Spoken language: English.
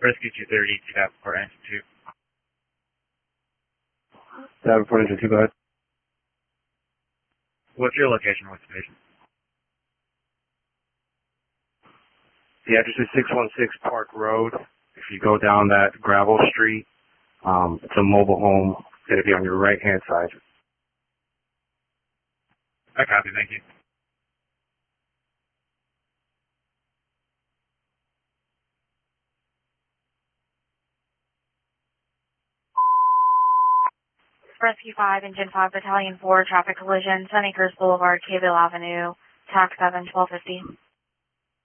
Rescue 230 to Davenport Engine 2. Davenport Engine 2, go ahead. What's your location with the patient? The address is 616 Park Road. If you go down that gravel street, it's a mobile home. It's going to be on your right-hand side. I copy, thank you. Rescue 5, Engine 5, Battalion 4, traffic collision, Sun Acres Boulevard, Cavill Avenue, TAC 7, 1250.